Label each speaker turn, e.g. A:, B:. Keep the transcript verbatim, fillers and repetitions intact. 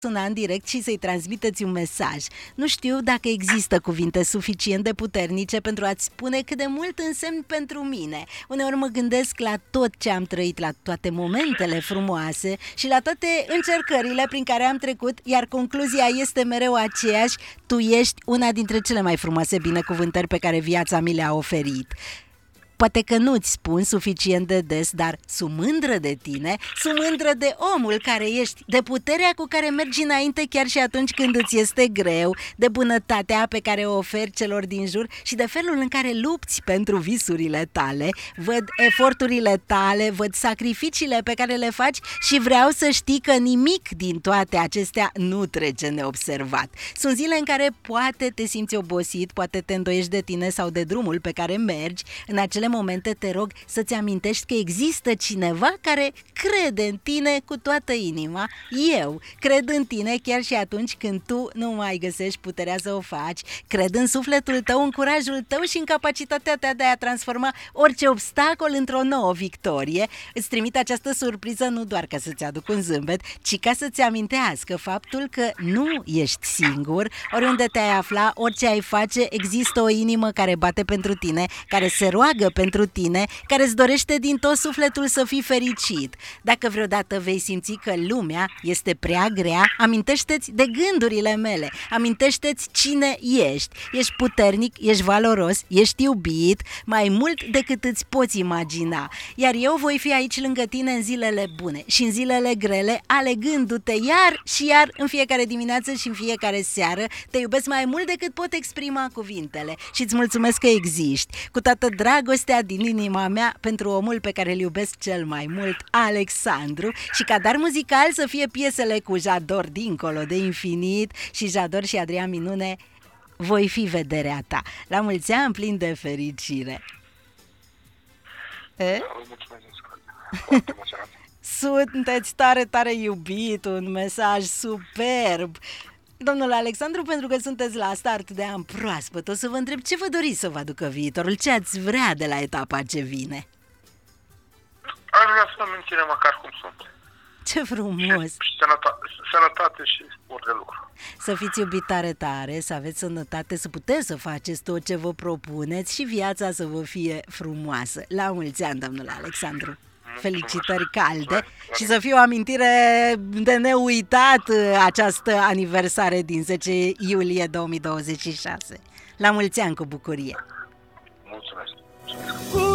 A: suna în direct și să-i transmiteți un mesaj. Nu știu dacă există cuvinte suficient de puternice pentru a-ți spune cât de mult însemn pentru mine. Uneori mă gândesc la tot ce am trăit, la toate momentele frumoase și la toate încercările prin care am trecut, iar concluzia este mereu aceeași: tu ești una dintre cele mai frumoase binecuvântări pe care viața mi le-a oferit. Poate că nu-ți spun suficient de des, dar sunt mândră de tine, sunt mândră de omul care ești, de puterea cu care mergi înainte chiar și atunci când îți este greu, de bunătatea pe care o oferi celor din jur și de felul în care lupți pentru visurile tale. Văd eforturile tale, văd sacrificiile pe care le faci și vreau să știi că nimic din toate acestea nu trece neobservat. Sunt zile în care poate te simți obosit, poate te îndoiești de tine sau de drumul pe care mergi. În acele momente te rog să-ți amintești că există cineva care crede în tine cu toată inima. Eu cred în tine chiar și atunci când tu nu mai găsești puterea să o faci. Cred în sufletul tău, în curajul tău și în capacitatea ta de a transforma orice obstacol într-o nouă victorie. Îți trimit această surpriză nu doar ca să-ți aduc un zâmbet, ci ca să-ți amintească faptul că nu ești singur. Oriunde te-ai afla, orice ai face, există o inimă care bate pentru tine, care se roagă pentru tine, care îți dorește din tot sufletul să fii fericit. Dacă vreodată vei simți că lumea este prea grea, amintește-ți de gândurile mele, amintește-ți cine ești. Ești puternic, ești valoros, ești iubit, mai mult decât îți poți imagina. Iar eu voi fi aici lângă tine în zilele bune și în zilele grele, alegându-te iar și iar în fiecare dimineață și în fiecare seară. Te iubesc mai mult decât pot exprima cuvintele și îți mulțumesc că existi. Cu toată dragostea din inima mea pentru omul pe care îl iubesc cel mai mult, Alexandru, și ca dar muzical să fie piesele cu Jador, Dincolo de infinit, și Jador și Adrian Minune, Voi fi vederea ta. La mulți ani, plin de fericire. E? Sunteți tare, tare iubit, un mesaj superb. Domnule Alexandru, pentru că sunteți la start de an proaspăt, o să vă întreb ce vă doriți să vă aducă viitorul, ce ați vrea de la etapa ce vine?
B: Aș vrea să mă menținem măcar cum sunt.
A: Ce frumos!
B: Și, și sănătate, sănătate și spor de lucru.
A: Să fiți iubit tare tare, să aveți sănătate, să puteți să faceți tot ce vă propuneți și viața să vă fie frumoasă. La mulți ani, domnule Alexandru! Felicitări calde și să fie o amintire de neuitat această aniversare din zece iulie două mii douăzeci și șase. La mulți ani, cu bucurie!
B: Mulțumesc!